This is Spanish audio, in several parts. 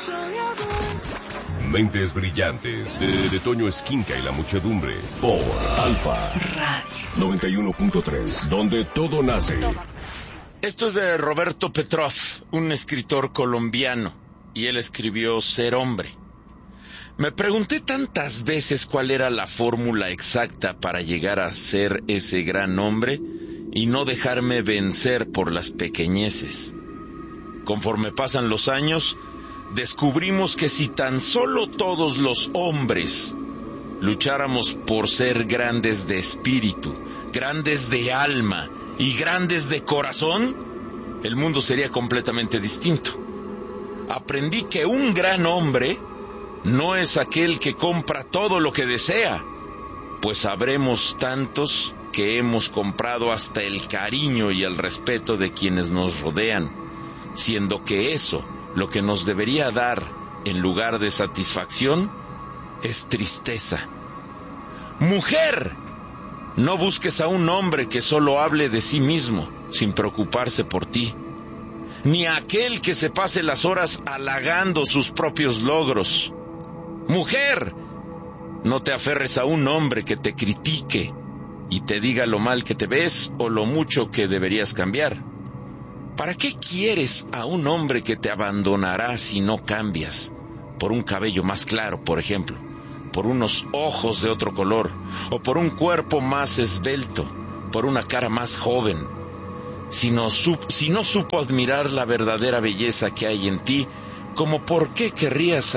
Mentes brillantes de Toño Esquinca y la muchedumbre por Alfa Radio 91.3, donde todo nace. Esto es de Roberto Petrov, un escritor colombiano, y él escribió Ser hombre. Me pregunté tantas veces cuál era la fórmula exacta para llegar a ser ese gran hombre y no dejarme vencer por las pequeñeces. Conforme pasan los años, descubrimos que si tan solo todos los hombres lucháramos por ser grandes de espíritu, grandes de alma y grandes de corazón, el mundo sería completamente distinto. Aprendí que un gran hombre no es aquel que compra todo lo que desea, pues habremos tantos que hemos comprado hasta el cariño y el respeto de quienes nos rodean, siendo que eso, lo que nos debería dar, en lugar de satisfacción, es tristeza. Mujer, no busques a un hombre que solo hable de sí mismo, sin preocuparse por ti, ni a aquel que se pase las horas halagando sus propios logros. Mujer, no te aferres a un hombre que te critique y te diga lo mal que te ves o lo mucho que deberías cambiar. ¿Para qué quieres a un hombre que te abandonará si no cambias? Por un cabello más claro, por ejemplo, por unos ojos de otro color, o por un cuerpo más esbelto, por una cara más joven. Si no supo admirar la verdadera belleza que hay en ti, ¿cómo por qué querrías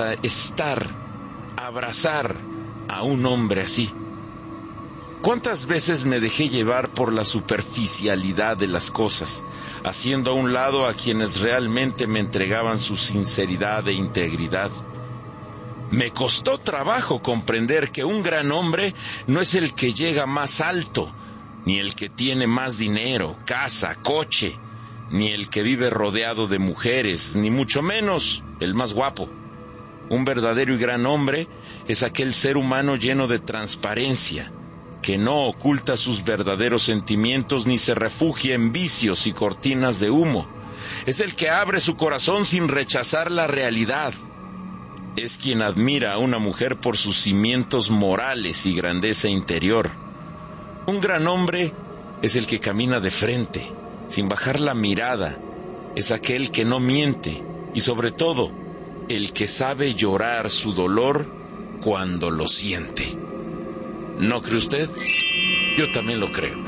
abrazar a un hombre así? ¿Cuántas veces me dejé llevar por la superficialidad de las cosas, haciendo a un lado a quienes realmente me entregaban su sinceridad e integridad? Me costó trabajo comprender que un gran hombre no es el que llega más alto, ni el que tiene más dinero, casa, coche, ni el que vive rodeado de mujeres, ni mucho menos el más guapo. Un verdadero y gran hombre es aquel ser humano lleno de transparencia, que no oculta sus verdaderos sentimientos ni se refugia en vicios y cortinas de humo. Es el que abre su corazón sin rechazar la realidad. Es quien admira a una mujer por sus cimientos morales y grandeza interior. Un gran hombre es el que camina de frente, sin bajar la mirada. Es aquel que no miente y, sobre todo, el que sabe llorar su dolor cuando lo siente. ¿No cree usted? Yo también lo creo.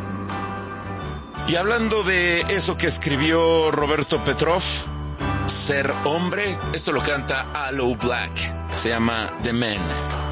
Y hablando de eso que escribió Roberto Petrov, Ser hombre, esto lo canta Aloe Black, se llama The Man.